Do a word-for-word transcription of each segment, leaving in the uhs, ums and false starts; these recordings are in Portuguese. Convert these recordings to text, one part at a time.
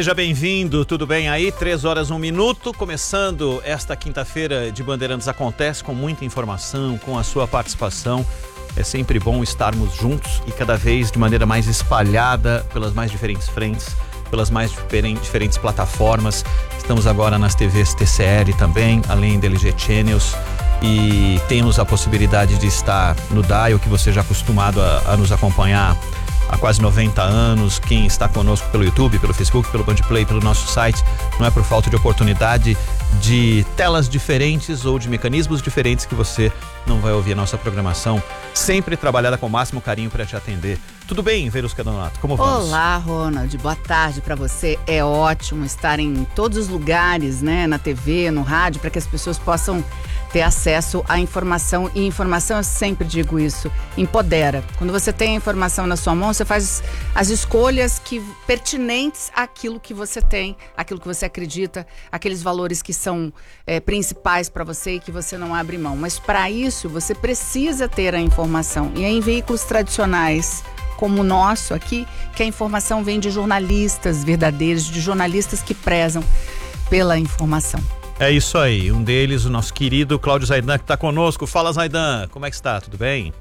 Seja bem-vindo, tudo bem aí? Três horas, um minuto, começando esta quinta-feira de Bandeirantes Acontece com muita informação, com a sua participação. É sempre bom estarmos juntos e cada vez de maneira mais espalhada pelas mais diferentes frentes, pelas mais diferentes, diferentes plataformas. Estamos agora nas T Vs T C L também, além da L G Channels, e temos a possibilidade de estar no Dial, que você já é acostumado a, a nos acompanhar há quase noventa anos. Quem está conosco pelo YouTube, pelo Facebook, pelo Bandplay, pelo nosso site, não é por falta de oportunidade de telas diferentes ou de mecanismos diferentes que você não vai ouvir a nossa programação, sempre trabalhada com o máximo carinho para te atender. Tudo bem, Verusca Donato? Como vamos? Olá, Ronald. Boa tarde para você. É ótimo estar em todos os lugares, né? Na T V, no rádio, para que as pessoas possam ter acesso à informação. E informação, eu sempre digo isso, empodera. Quando você tem a informação na sua mão, você faz as escolhas que, pertinentes àquilo que você tem, àquilo que você acredita, aqueles valores que são é, principais para você e que você não abre mão. Mas para isso, você precisa ter a informação. E é em veículos tradicionais, como o nosso aqui, que a informação vem de jornalistas verdadeiros, de jornalistas que prezam pela informação. É isso aí, um deles, o nosso querido Cláudio Zaidan, que está conosco. Fala, Zaidan, como é que está? Tudo bem?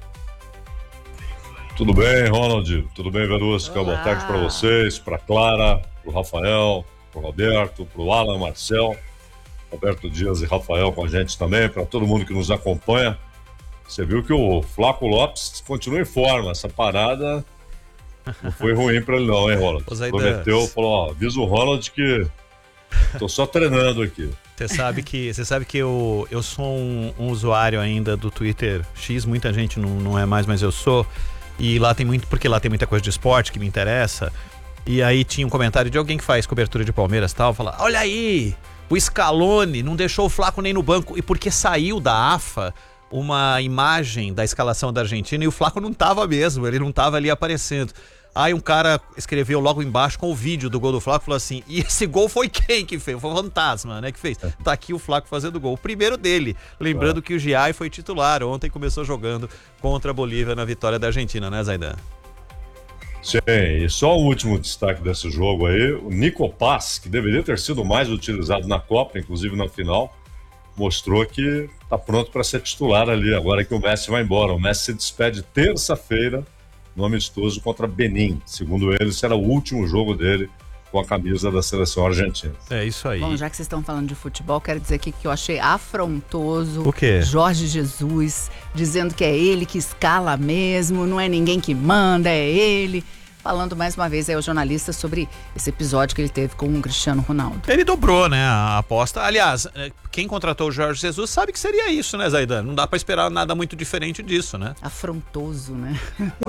Tudo bem, Ronald? Tudo bem, Verusca? Boa tarde para vocês, para Clara, para o Rafael, para o Roberto, para o Alan, Marcel, Roberto Dias e Rafael com a gente também, para todo mundo que nos acompanha. Você viu que o Flaco Lopes continua em forma, essa parada não foi ruim para ele não, hein, Ronald? Prometeu, falou, ó, avisa o Ronald que tô só treinando aqui. Você sabe que, você sabe que eu, eu sou um, um usuário ainda do Twitter X, muita gente não, não é mais, mas eu sou. E lá tem muito, porque lá tem muita coisa de esporte que me interessa. E aí tinha um comentário de alguém que faz cobertura de Palmeiras e tal, fala, olha aí, o Scaloni não deixou o Flaco nem no banco, e porque saiu da A F A uma imagem da escalação da Argentina e o Flaco não tava mesmo, ele não tava ali aparecendo. Aí um cara escreveu logo embaixo com o vídeo do gol do Flaco, falou assim, e esse gol foi quem que fez? Foi o Fantasma, né, que fez. Tá aqui o Flaco fazendo o gol, o primeiro dele. Lembrando ah. que o Giai foi titular ontem, começou jogando contra a Bolívia na vitória da Argentina, né, Zaidan? Sim, e só o último destaque desse jogo aí, o Nico Paz, que deveria ter sido mais utilizado na Copa, inclusive na final, mostrou que tá pronto para ser titular ali, agora que o Messi vai embora. O Messi se despede terça-feira no amistoso contra Benin. Segundo ele, será o último jogo dele com a camisa da seleção argentina. É isso aí. Bom, já que vocês estão falando de futebol, quero dizer aqui que eu achei afrontoso o quê? Jorge Jesus dizendo que é ele que escala mesmo, não é ninguém que manda, é ele. Falando mais uma vez aí ao jornalista sobre esse episódio que ele teve com o Cristiano Ronaldo. Ele dobrou, né, a aposta. Aliás, quem contratou o Jorge Jesus sabe que seria isso, né, Zaidan? Não dá pra esperar nada muito diferente disso, né? Afrontoso, né?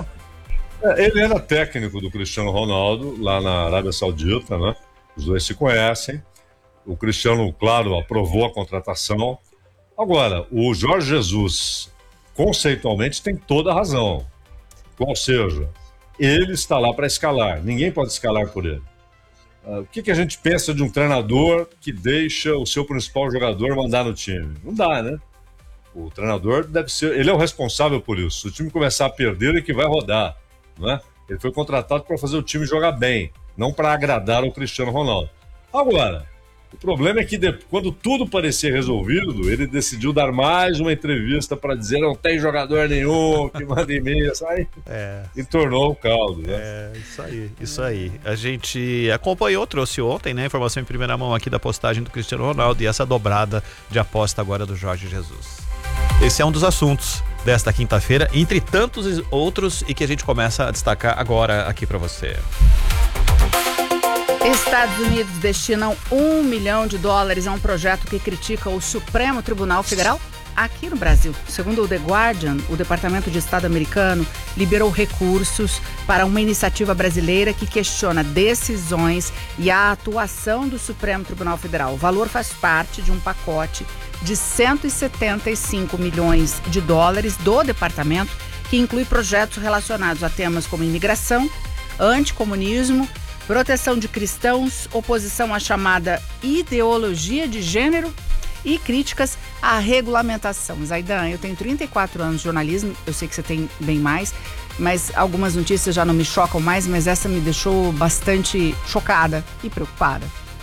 Ele era técnico do Cristiano Ronaldo lá na Arábia Saudita, né? Os dois se conhecem. O Cristiano, claro, aprovou a contratação. Agora, o Jorge Jesus, conceitualmente, tem toda a razão. Ou seja, ele está lá para escalar. Ninguém pode escalar por ele. Uh, o que, que a gente pensa de um treinador que deixa o seu principal jogador mandar no time? Não dá, né? O treinador deve ser... Ele é o responsável por isso. Se o time começar a perder, ele que vai rodar. Né? Ele foi contratado para fazer o time jogar bem, não para agradar o Cristiano Ronaldo. Agora, o problema é que de, quando tudo parecia resolvido, ele decidiu dar mais uma entrevista para dizer não tem jogador nenhum que manda em mim, sai, é. e tornou o caldo. Né? É, isso aí, isso aí. A gente acompanhou, trouxe ontem, né, informação em primeira mão aqui da postagem do Cristiano Ronaldo e essa dobrada de aposta agora do Jorge Jesus. Esse é um dos assuntos desta quinta-feira, entre tantos outros, e que a gente começa a destacar agora aqui para você. Estados Unidos destinam um milhão de dólares a um projeto que critica o Supremo Tribunal Federal aqui no Brasil. Segundo o The Guardian, o Departamento de Estado americano liberou recursos para uma iniciativa brasileira que questiona decisões e a atuação do Supremo Tribunal Federal. O valor faz parte de um pacote de cento e setenta e cinco milhões de dólares do departamento, que inclui projetos relacionados a temas como imigração, anticomunismo, proteção de cristãos, oposição à chamada ideologia de gênero e críticas à regulamentação. Zaidan, eu tenho trinta e quatro anos de jornalismo, eu sei que você tem bem mais. mas algumas notícias já não me chocam mais, mas essa me deixou bastante chocada e preocupada.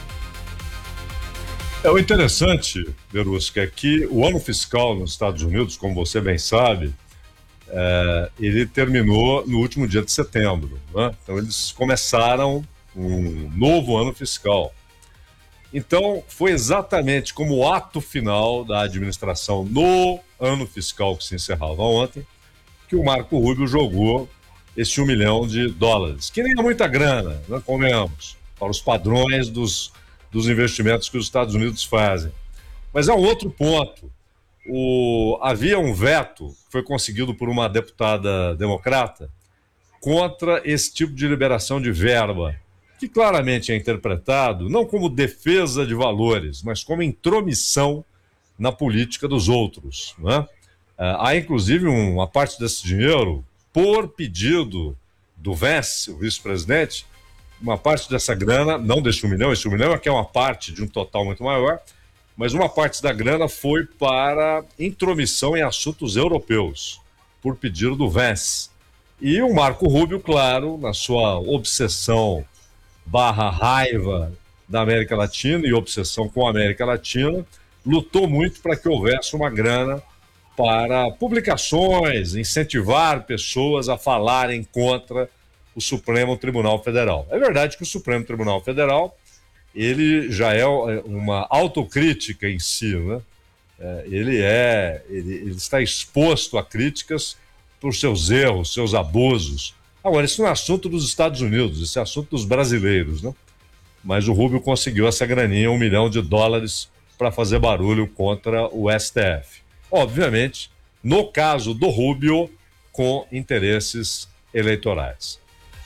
É, o interessante, Verusca, é que o ano fiscal nos Estados Unidos, como você bem sabe, é, ele terminou no último dia de setembro, né? Então eles começaram um novo ano fiscal. Então foi exatamente como o ato final da administração no ano fiscal que se encerrava ontem, que o Marco Rubio jogou esse um milhão de dólares, que nem é muita grana, né, convenhamos, para os padrões dos, dos investimentos que os Estados Unidos fazem. Mas é um outro ponto. O, havia um veto que foi conseguido por uma deputada democrata contra esse tipo de liberação de verba, que claramente é interpretado não como defesa de valores, mas como intromissão na política dos outros, né? Há, inclusive, uma parte desse dinheiro, por pedido do Vance, o vice-presidente, uma parte dessa grana, não desse um milhão, esse um milhão é que é uma parte de um total muito maior, mas uma parte da grana foi para intromissão em assuntos europeus, por pedido do Vance. E o Marco Rubio, claro, na sua obsessão barra raiva da América Latina e obsessão com a América Latina, lutou muito para que houvesse uma grana para publicações, incentivar pessoas a falarem contra o Supremo Tribunal Federal. É verdade que o Supremo Tribunal Federal, ele já é uma autocrítica em si, né? É, ele, é, ele, ele está exposto a críticas por seus erros, seus abusos. Agora, isso não é assunto dos Estados Unidos, isso é assunto dos brasileiros, né? Mas o Rubio conseguiu essa graninha, um milhão de dólares, para fazer barulho contra o S T F. Obviamente, no caso do Rubio, com interesses eleitorais.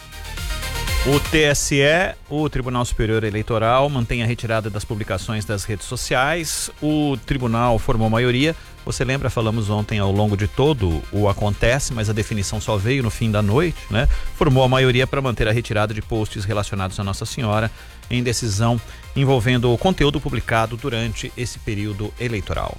O T S E, o Tribunal Superior Eleitoral, mantém a retirada das publicações das redes sociais. O tribunal formou maioria. Você lembra, falamos ontem ao longo de todo o acontece, mas a definição só veio no fim da noite, né? Formou a maioria para manter a retirada de posts relacionados a Nossa Senhora em decisão envolvendo o conteúdo publicado durante esse período eleitoral.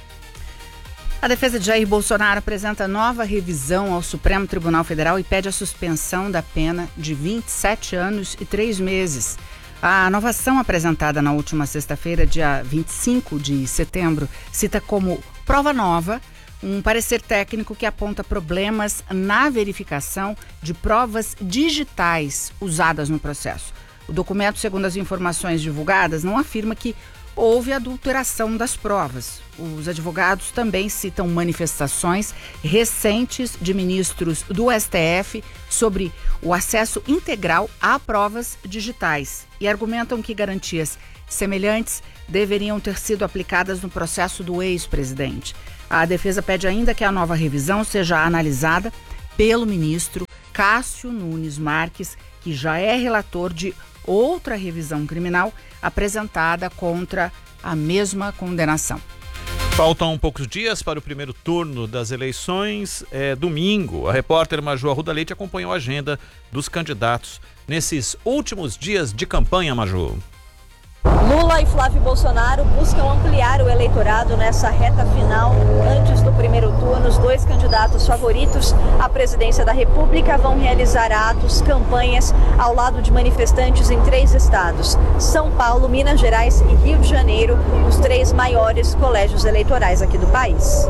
A defesa de Jair Bolsonaro apresenta nova revisão ao Supremo Tribunal Federal e pede a suspensão da pena de vinte e sete anos e três meses. A inovação apresentada na última sexta-feira, dia vinte e cinco de setembro, cita como prova nova um parecer técnico que aponta problemas na verificação de provas digitais usadas no processo. O documento, segundo as informações divulgadas, não afirma que houve adulteração das provas. Os advogados também citam manifestações recentes de ministros do S T F sobre o acesso integral a provas digitais e argumentam que garantias semelhantes deveriam ter sido aplicadas no processo do ex-presidente. A defesa pede ainda que a nova revisão seja analisada pelo ministro Cássio Nunes Marques, que já é relator de outra revisão criminal apresentada contra a mesma condenação. Faltam poucos dias para o primeiro turno das eleições. É domingo. A repórter Maju Arruda Leite acompanhou a agenda dos candidatos nesses últimos dias de campanha, Maju. Lula e Flávio Bolsonaro buscam ampliar o eleitorado nessa reta final. Antes do primeiro turno, os dois candidatos favoritos à presidência da República vão realizar atos, campanhas ao lado de manifestantes em três estados: São Paulo, Minas Gerais e Rio de Janeiro, os três maiores colégios eleitorais aqui do país.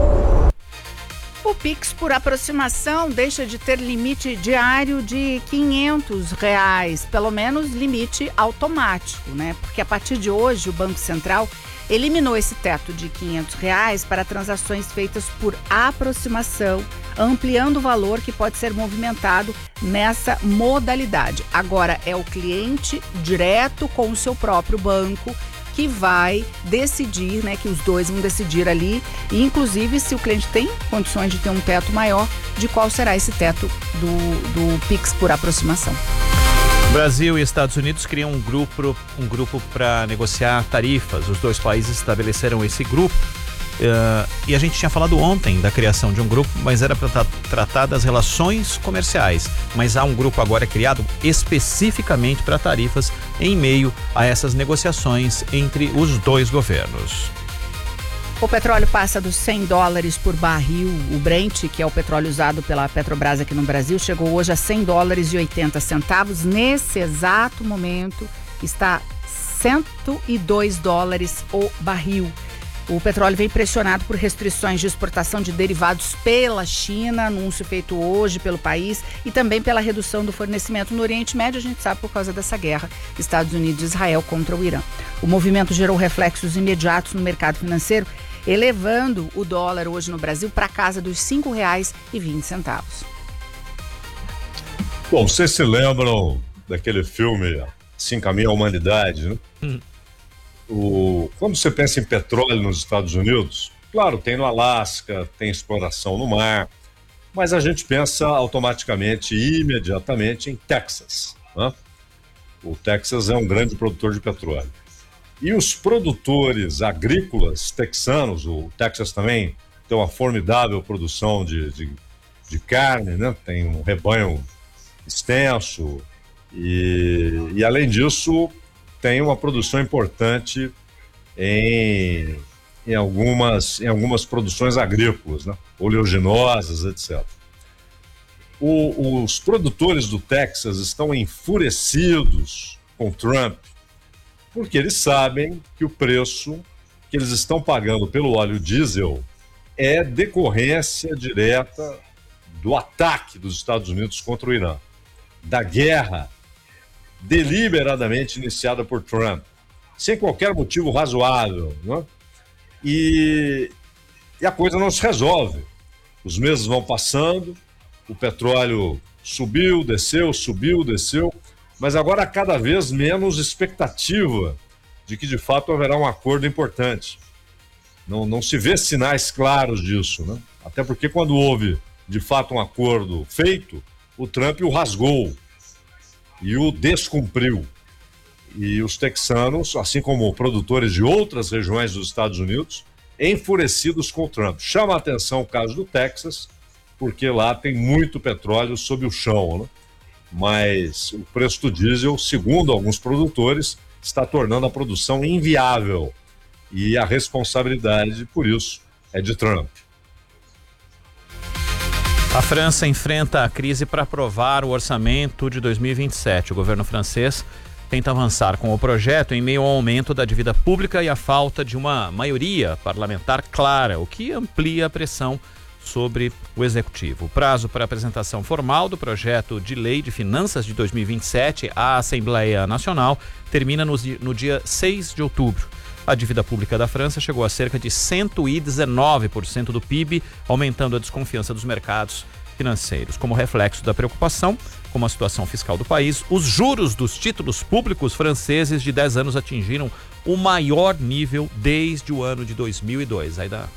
O Pix por aproximação deixa de ter limite diário de quinhentos reais, pelo menos limite automático, né? Porque a partir de hoje o Banco Central eliminou esse teto de quinhentos reais para transações feitas por aproximação, ampliando o valor que pode ser movimentado nessa modalidade. Agora é o cliente direto com o seu próprio banco que vai decidir, né, que os dois vão decidir ali, e inclusive se o cliente tem condições de ter um teto maior, de qual será esse teto do, do Pix por aproximação. Brasil e Estados Unidos criam um grupo, um grupo para negociar tarifas. Os dois países estabeleceram esse grupo. Uh, e a gente tinha falado ontem da criação de um grupo, mas era para tratar das relações comerciais. Mas há um grupo agora criado especificamente para tarifas em meio a essas negociações entre os dois governos. O petróleo passa dos cem dólares por barril. O Brent, que é o petróleo usado pela Petrobras aqui no Brasil, chegou hoje a cem dólares e oitenta centavos. Nesse exato momento está cento e dois dólares o barril. O petróleo vem pressionado por restrições de exportação de derivados pela China, anúncio feito hoje pelo país, e também pela redução do fornecimento no Oriente Médio, a gente sabe por causa dessa guerra Estados Unidos e Israel contra o Irã. O movimento gerou reflexos imediatos no mercado financeiro, elevando o dólar hoje no Brasil para casa dos cinco reais e vinte centavos. Bom, vocês se lembram daquele filme Assim Caminha a Humanidade, né? Hum. O, quando você pensa em petróleo nos Estados Unidos, claro, tem no Alasca, tem exploração no mar, mas a gente pensa automaticamente e imediatamente em Texas, né? O Texas é um grande produtor de petróleo. E os produtores agrícolas texanos, o Texas também tem uma formidável produção de, de, de carne, né? Tem um rebanho extenso e, e, além disso, tem uma produção importante em, em, algumas, em algumas produções agrícolas, né? Oleaginosas, etcétera. O, os produtores do Texas estão enfurecidos com Trump, porque eles sabem que o preço que eles estão pagando pelo óleo diesel é decorrência direta do ataque dos Estados Unidos contra o Irã, da guerra deliberadamente iniciada por Trump, sem qualquer motivo razoável, né? E, e a coisa não se resolve. Os meses vão passando, o petróleo subiu, desceu, subiu, desceu, mas agora há cada vez menos expectativa de que de fato haverá um acordo importante. Não, não se vê sinais claros disso, né? Até porque quando houve de fato um acordo feito, o Trump o rasgou e o descumpriu. E os texanos, assim como produtores de outras regiões dos Estados Unidos, enfurecidos com o Trump. Chama a atenção o caso do Texas, porque lá tem muito petróleo sob o chão, né? Mas o preço do diesel, segundo alguns produtores, está tornando a produção inviável. E a responsabilidade, por isso, é de Trump. A França enfrenta a crise para aprovar o orçamento de dois mil e vinte e sete. O governo francês tenta avançar com o projeto em meio ao aumento da dívida pública e à falta de uma maioria parlamentar clara, o que amplia a pressão sobre o executivo. O prazo para apresentação formal do projeto de lei de finanças de dois mil e vinte e sete à Assembleia Nacional termina no, no dia seis de outubro. A dívida pública da França chegou a cerca de cento e dezenove por cento do P I B, aumentando a desconfiança dos mercados financeiros. Como reflexo da preocupação com a situação fiscal do país, os juros dos títulos públicos franceses de dez anos atingiram o maior nível desde o ano de dois mil e dois. Aí dá...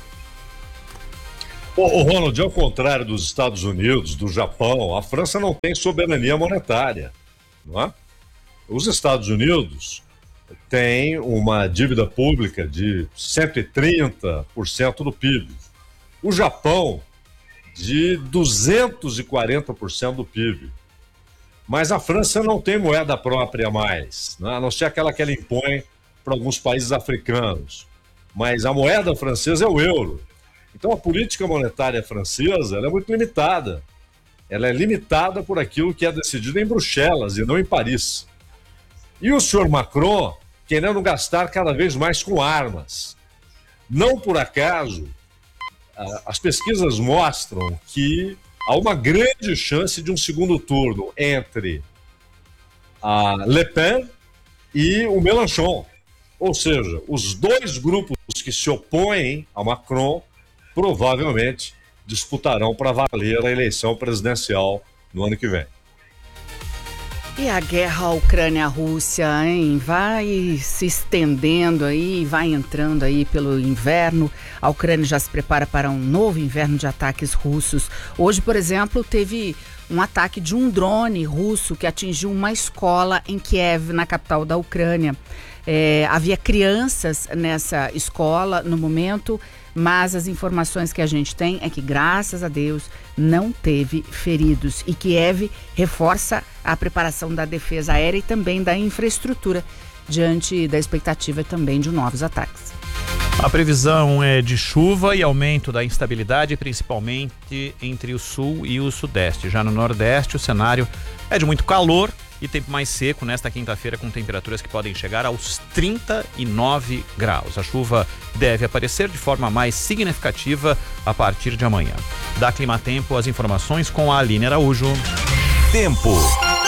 O Ronald, ao contrário dos Estados Unidos, do Japão, a França não tem soberania monetária, não é? Os Estados Unidos têm uma dívida pública de cento e trinta por cento do P I B. O Japão, de duzentos e quarenta por cento do P I B. Mas a França não tem moeda própria mais, não é? A não ser aquela que ela impõe para alguns países africanos. Mas a moeda francesa é o euro. Então a política monetária francesa ela é muito limitada. Ela é limitada por aquilo que é decidido em Bruxelas e não em Paris. E o senhor Macron querendo gastar cada vez mais com armas. Não por acaso, as pesquisas mostram que há uma grande chance de um segundo turno entre a Le Pen e o Mélenchon. Ou seja, os dois grupos que se opõem a Macron provavelmente disputarão para valer a eleição presidencial no ano que vem. E a guerra Ucrânia-Rússia, hein? Vai se estendendo aí, vai entrando aí pelo inverno. A Ucrânia já se prepara para um novo inverno de ataques russos. Hoje, por exemplo, teve um ataque de um drone russo que atingiu uma escola em Kiev, na capital da Ucrânia. É, havia crianças nessa escola no momento, mas as informações que a gente tem é que, graças a Deus, não teve feridos. E Kiev reforça a preparação da defesa aérea e também da infraestrutura diante da expectativa também de novos ataques. A previsão é de chuva e aumento da instabilidade, principalmente entre o sul e o sudeste. Já no nordeste, o cenário é de muito calor e tempo mais seco nesta quinta-feira, com temperaturas que podem chegar aos trinta e nove graus. A chuva deve aparecer de forma mais significativa a partir de amanhã. Da Climatempo, as informações com a Aline Araújo. Tempo.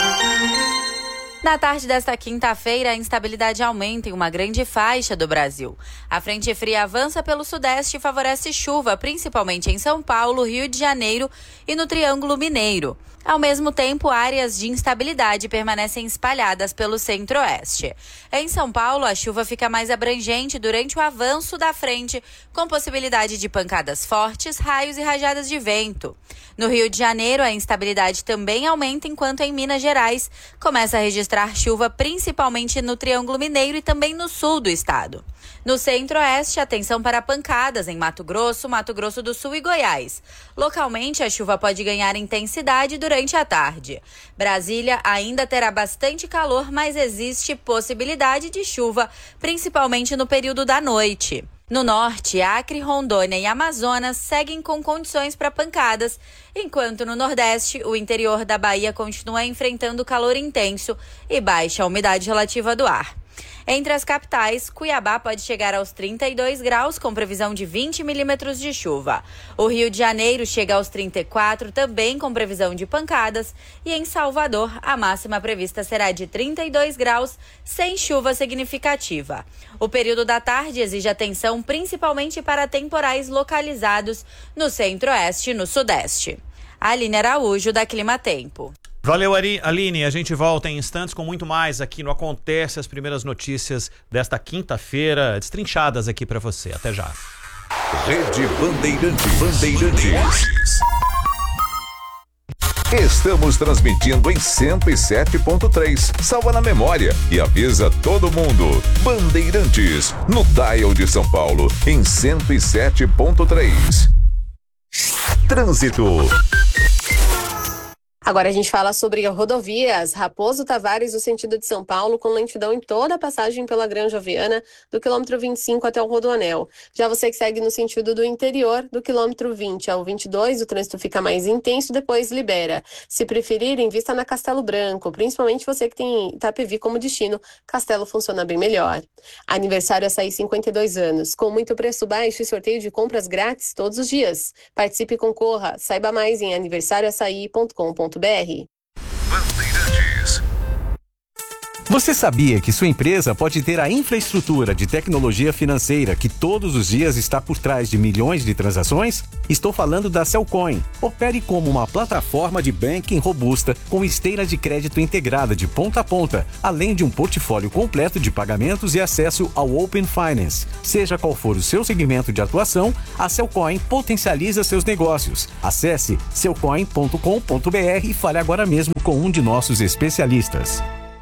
Na tarde desta quinta-feira, a instabilidade aumenta em uma grande faixa do Brasil. A frente fria avança pelo sudeste e favorece chuva, principalmente em São Paulo, Rio de Janeiro e no Triângulo Mineiro. Ao mesmo tempo, áreas de instabilidade permanecem espalhadas pelo centro-oeste. Em São Paulo, a chuva fica mais abrangente durante o avanço da frente, com possibilidade de pancadas fortes, raios e rajadas de vento. No Rio de Janeiro, a instabilidade também aumenta, enquanto em Minas Gerais começa a registrar chuva principalmente no Triângulo Mineiro e também no sul do estado. No centro-oeste, atenção para pancadas em Mato Grosso, Mato Grosso do Sul e Goiás. Localmente, a chuva pode ganhar intensidade durante a tarde. Brasília ainda terá bastante calor, mas existe possibilidade de chuva, principalmente no período da noite. No norte, Acre, Rondônia e Amazonas seguem com condições para pancadas, enquanto no nordeste, o interior da Bahia continua enfrentando calor intenso e baixa umidade relativa do ar. Entre as capitais, Cuiabá pode chegar aos trinta e dois graus, com previsão de vinte milímetros de chuva. O Rio de Janeiro chega aos trinta e quatro, também com previsão de pancadas. E em Salvador, a máxima prevista será de trinta e dois graus, sem chuva significativa. O período da tarde exige atenção principalmente para temporais localizados no centro-oeste e no sudeste. Aline Araújo, da Climatempo. Valeu, Aline. A gente volta em instantes com muito mais aqui no Acontece, as primeiras notícias desta quinta-feira, destrinchadas aqui para você. Até já. Rede Bandeirantes. Bandeirantes. Estamos transmitindo em cento e sete ponto três. Salva na memória e avisa todo mundo. Bandeirantes, no dial de São Paulo, em cento e sete ponto três. Trânsito. Agora a gente fala sobre rodovias. Raposo Tavares, no sentido de São Paulo, com lentidão em toda a passagem pela Granja Viana, do quilômetro vinte e cinco até o Rodoanel. Já você que segue no sentido do interior, do quilômetro vinte ao vinte e dois, o trânsito fica mais intenso, depois libera. Se preferir, invista na Castelo Branco, principalmente você que tem Itapevi como destino. Castelo funciona bem melhor. Aniversário Açaí, cinquenta e dois anos, com muito preço baixo e sorteio de compras grátis todos os dias. Participe e concorra. Saiba mais em aniversário açaí ponto com ponto br. Bandeirantes. Você sabia que sua empresa pode ter a infraestrutura de tecnologia financeira que todos os dias está por trás de milhões de transações? Estou falando da Cellcoin. Opere como uma plataforma de banking robusta com esteira de crédito integrada de ponta a ponta, além de um portfólio completo de pagamentos e acesso ao Open Finance. Seja qual for o seu segmento de atuação, a Cellcoin potencializa seus negócios. Acesse cellcoin ponto com ponto br e fale agora mesmo com um de nossos especialistas.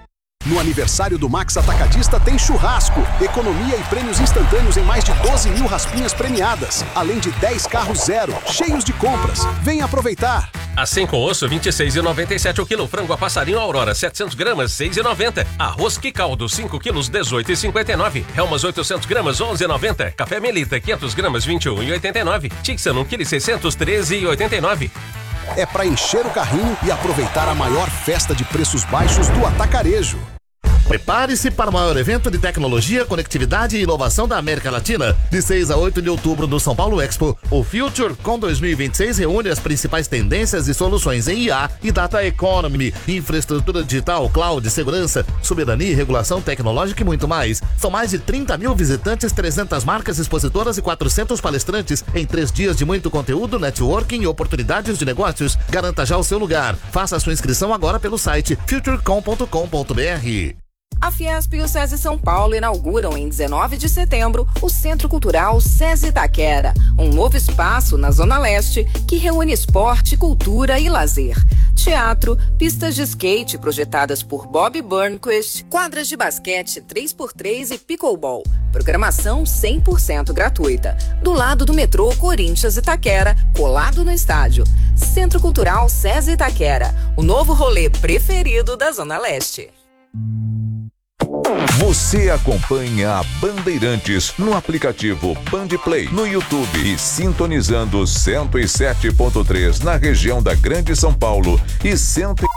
No aniversário do Max Atacadista tem churrasco, economia e prêmios instantâneos em mais de doze mil raspinhas premiadas, além de dez carros zero, cheios de compras. Venha aproveitar! Assim com osso, vinte e seis reais e noventa e sete centavos o quilo. Frango a passarinho Aurora, setecentos gramas, seis reais e noventa centavos. Arroz que caldo, cinco quilos, dezoito reais e cinquenta e nove centavos. Helmas oitocentos gramas, onze reais e noventa centavos. Café Melita, quinhentos gramas, vinte e um reais e oitenta e nove centavos. Tixan, um quilo e seiscentos, treze reais e oitenta e nove centavos. É para encher o carrinho e aproveitar a maior festa de preços baixos do atacarejo. Prepare-se para o maior evento de tecnologia, conectividade e inovação da América Latina. De seis a oito de outubro no São Paulo Expo, o FutureCon dois mil e vinte e seis reúne as principais tendências e soluções em I A e Data Economy, infraestrutura digital, cloud, segurança, soberania e regulação tecnológica e muito mais. São mais de trinta mil visitantes, trezentas marcas expositoras e quatrocentos palestrantes em três dias de muito conteúdo, networking e oportunidades de negócios. Garanta já o seu lugar. Faça a sua inscrição agora pelo site futurecom ponto com ponto br. A Fiesp e o SESI São Paulo inauguram em dezenove de setembro o Centro Cultural SESI Itaquera, um novo espaço na Zona Leste que reúne esporte, cultura e lazer. Teatro, pistas de skate projetadas por Bob Burnquist, quadras de basquete três por três e pickleball. Programação cem por cento gratuita. Do lado do metrô Corinthians Itaquera, colado no estádio. Centro Cultural SESI Itaquera, o novo rolê preferido da Zona Leste. Você acompanha a Bandeirantes no aplicativo Bandplay, no YouTube e sintonizando cento e sete ponto três na região da Grande São Paulo e cento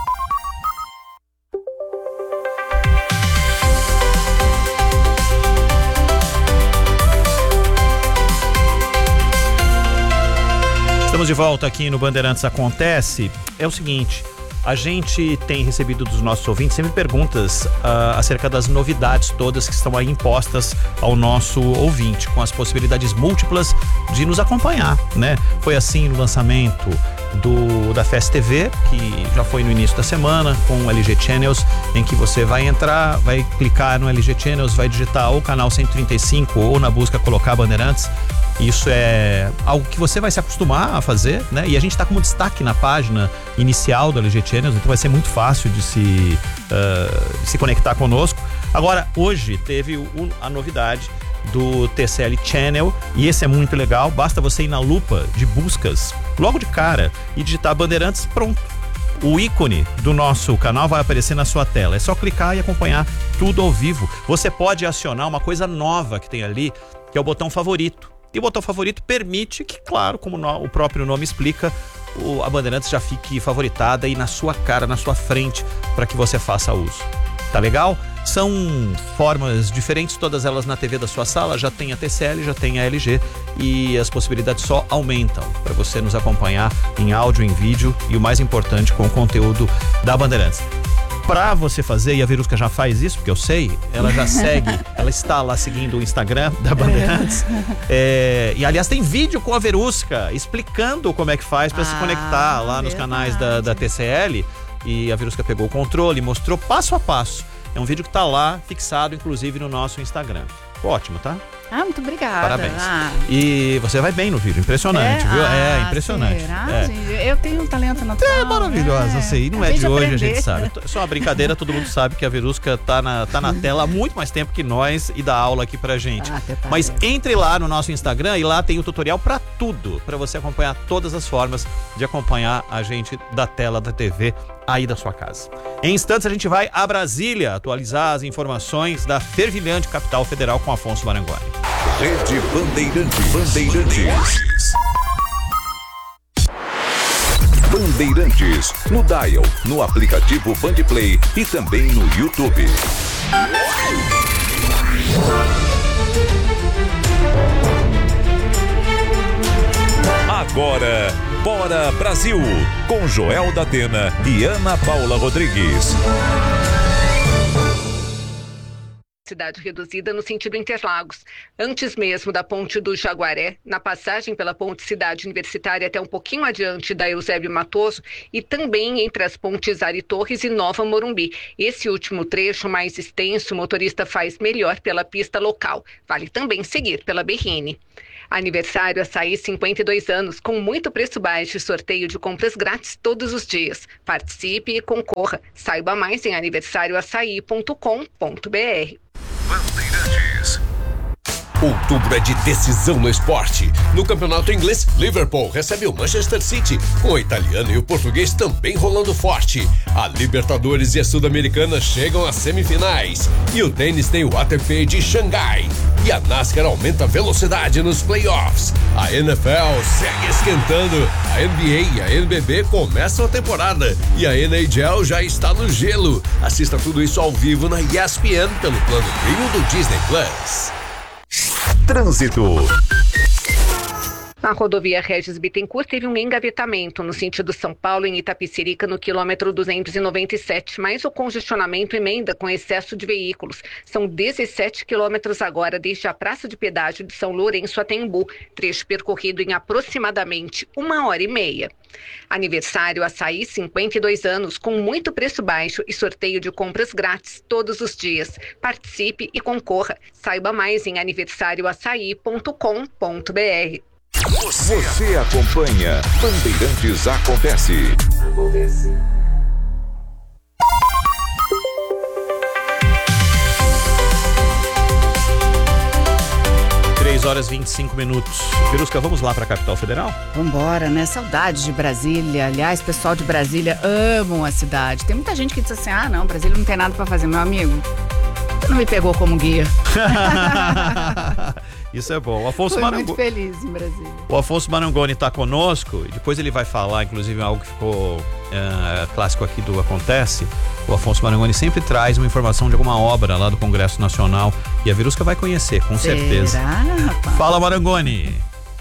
Estamos de volta aqui no Bandeirantes Acontece. É o seguinte, a gente tem recebido dos nossos ouvintes sempre perguntas uh, acerca das novidades todas que estão aí impostas ao nosso ouvinte, com as possibilidades múltiplas de nos acompanhar, né? Foi assim no lançamento do da Fast T V, que já foi no início da semana, com o L G Channels, em que você vai entrar, vai clicar no L G Channels, vai digitar ou canal cento e trinta e cinco ou na busca colocar Bandeirantes. Isso é algo que você vai se acostumar a fazer, né? E a gente está como destaque na página inicial do L G Channels, então vai ser muito fácil de se, uh, de se conectar conosco. Agora, hoje teve o, a novidade do T C L Channel, e esse é muito legal. Basta você ir na lupa de buscas logo de cara e digitar Bandeirantes, pronto. O ícone do nosso canal vai aparecer na sua tela. É só clicar e acompanhar tudo ao vivo. Você pode acionar uma coisa nova que tem ali, que é o botão favorito. E o botão favorito permite que, claro, como no, o próprio nome explica, o, a Bandeirantes já fique favoritada e na sua cara, na sua frente, para que você faça uso. Tá legal? São formas diferentes, todas elas na T V da sua sala. Já tem a T C L, já tem a L G, e as possibilidades só aumentam para você nos acompanhar em áudio, em vídeo e, o mais importante, com o conteúdo da Bandeirantes. Pra você fazer, e a Verusca já faz isso, porque eu sei, ela já segue, ela está lá seguindo o Instagram da Bandeirantes. É, e aliás, tem vídeo com a Verusca explicando como é que faz para ah, se conectar lá nos verdade. canais da, da T C L. E a Verusca pegou o controle, mostrou passo a passo. É um vídeo que tá lá, fixado, inclusive, no nosso Instagram. Ótimo, tá? Ah, muito obrigada. Parabéns. Ah. E você vai bem no vídeo, impressionante, é? viu? Ah, é, impressionante. Será, é. gente? Eu tenho um talento natural. É maravilhosa, é. sei. Não é de hoje, aprender. A gente sabe. É só uma brincadeira, todo mundo sabe que a Verusca tá na, tá na tela há muito mais tempo que nós e dá aula aqui pra gente. Ah, Mas entre lá no nosso Instagram e lá tem o tutorial pra tudo, pra você acompanhar todas as formas de acompanhar a gente da tela da T V aí da sua casa. Em instantes a gente vai a Brasília atualizar as informações da fervilhante capital federal com Afonso Marangoni. Rede Bandeirantes. Bandeirantes. Bandeirantes. No Dial, no aplicativo Bandplay e também no YouTube. Agora, Bora Brasil, com Joel da Atena e Ana Paula Rodrigues. Cidade reduzida no sentido Interlagos. Antes mesmo da ponte do Jaguaré, na passagem pela ponte Cidade Universitária até um pouquinho adiante da Eusébio Matoso e também entre as pontes Ari Torres e Nova Morumbi. Esse último trecho mais extenso, o motorista faz melhor pela pista local. Vale também seguir pela Berrine. Aniversário Açaí, cinquenta e dois anos, com muito preço baixo e sorteio de compras grátis todos os dias. Participe e concorra. Saiba mais em aniversário açaí ponto com ponto br. Bandeirantes. Outubro é de decisão no esporte. No campeonato inglês, Liverpool recebe o Manchester City, com o italiano e o português também rolando forte. A Libertadores e a Sul-Americana chegam às semifinais. E o tênis tem o A T P de Xangai. E a NASCAR aumenta a velocidade nos playoffs. A N F L segue esquentando. A N B A e a N B B começam a temporada. E a N H L já está no gelo. Assista tudo isso ao vivo na E S P N pelo plano Premium do Disney Plus. Trânsito. A rodovia Regis Bittencourt teve um engavetamento no sentido São Paulo em Itapecerica no quilômetro duzentos e noventa e sete, mas o congestionamento emenda com excesso de veículos. São dezessete quilômetros agora desde a Praça de Pedágio de São Lourenço até Embu, trecho percorrido em aproximadamente uma hora e meia. Aniversário Açaí, cinquenta e dois anos, com muito preço baixo e sorteio de compras grátis todos os dias. Participe e concorra. Saiba mais em aniversário açaí ponto com ponto br. Você, Você acompanha Bandeirantes Acontece. Acontece. três horas e vinte e cinco minutos. Verusca, vamos lá para a capital federal? Vambora, né? Saudade de Brasília. Aliás, pessoal de Brasília amam a cidade. Tem muita gente que diz assim, ah, não, Brasília não tem nada para fazer, meu amigo. Tu não me pegou como guia. Isso é bom. O Afonso Fui Marangoni, muito feliz em Brasília. o Afonso Marangoni está conosco e depois ele vai falar, inclusive, algo que ficou é, clássico aqui do Acontece. O Afonso Marangoni sempre traz uma informação de alguma obra lá do Congresso Nacional e a Verusca vai conhecer, com Será, certeza. rapaz? Fala, Marangoni.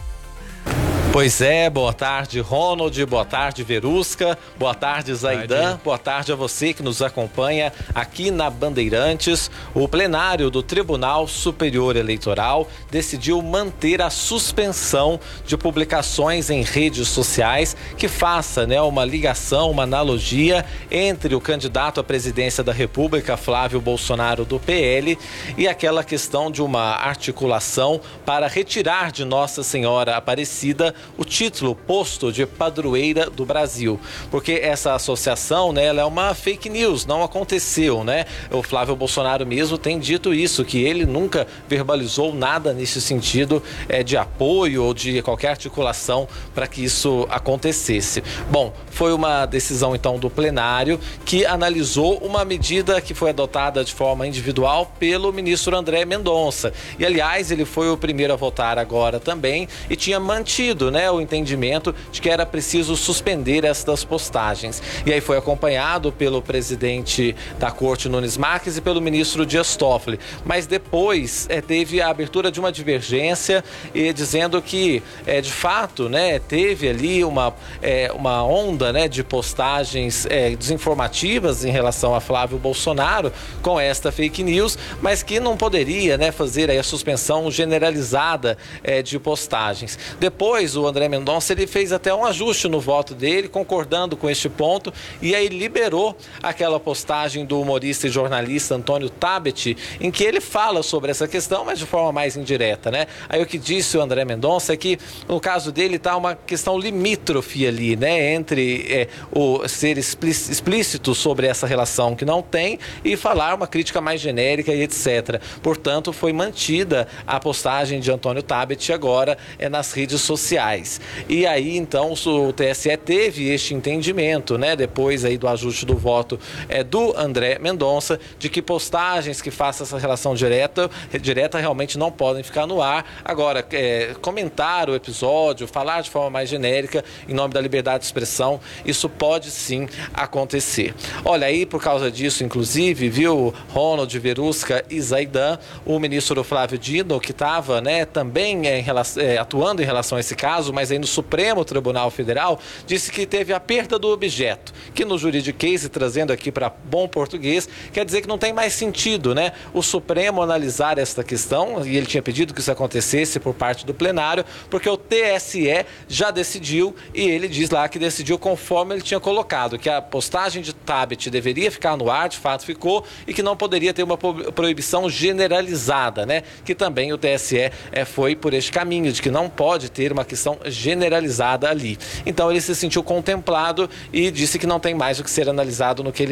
Pois é, boa tarde, Ronald, boa tarde, Verusca, boa tarde, Zaidan, boa tarde a você que nos acompanha aqui na Bandeirantes. O plenário do Tribunal Superior Eleitoral decidiu manter a suspensão de publicações em redes sociais que faça, né, uma ligação, uma analogia entre o candidato à presidência da República, Flávio Bolsonaro, do P L, e aquela questão de uma articulação para retirar de Nossa Senhora Aparecida o título posto de padroeira do Brasil, porque essa associação, né, ela é uma fake news, não aconteceu, né? O Flávio Bolsonaro mesmo tem dito isso, que ele nunca verbalizou nada nesse sentido é, de apoio ou de qualquer articulação para que isso acontecesse. Bom, foi uma decisão então do plenário que analisou uma medida que foi adotada de forma individual pelo ministro André Mendonça, e aliás ele foi o primeiro a votar agora também e tinha mantido, né, o entendimento de que era preciso suspender estas postagens. E aí foi acompanhado pelo presidente da Corte, Nunes Marques, e pelo ministro Dias Toffoli. Mas depois é, teve a abertura de uma divergência e dizendo que, é, de fato, né, teve ali uma, é, uma onda, né, de postagens é, desinformativas em relação a Flávio Bolsonaro com esta fake news, mas que não poderia, né, fazer aí a suspensão generalizada é, de postagens. Depois, o André Mendonça ele fez até um ajuste no voto dele, concordando com este ponto, e aí liberou aquela postagem do humorista e jornalista Antônio Tabet, em que ele fala sobre essa questão, mas de forma mais indireta, né? Aí o que disse o André Mendonça é que, no caso dele, está uma questão limítrofe ali, né? Entre é, o ser explícito sobre essa relação que não tem e falar uma crítica mais genérica e etcétera. Portanto, foi mantida a postagem de Antônio Tabet agora é, nas redes sociais. E aí, então, o T S E teve este entendimento, né, depois aí do ajuste do voto é, do André Mendonça, de que postagens que façam essa relação direta, direta realmente não podem ficar no ar. Agora, é, comentar o episódio, falar de forma mais genérica, em nome da liberdade de expressão, isso pode sim acontecer. Olha, aí por causa disso, inclusive, viu, Ronald, Verusca e Zaidan, o ministro Flávio Dino, que estava, né, também é, em relação, é, atuando em relação a esse caso, mas aí no Supremo Tribunal Federal, disse que teve a perda do objeto, que no juridiquês, trazendo aqui para bom português, quer dizer que não tem mais sentido, né, o Supremo analisar esta questão, e ele tinha pedido que isso acontecesse por parte do plenário, porque o T S E já decidiu, e ele diz lá que decidiu conforme ele tinha colocado, que a postagem de Tabet deveria ficar no ar, de fato ficou, e que não poderia ter uma proibição generalizada, né, que também o T S E é, foi por este caminho, de que não pode ter uma questão generalizada ali. Então ele se sentiu contemplado e disse que não tem mais o que ser analisado no que ele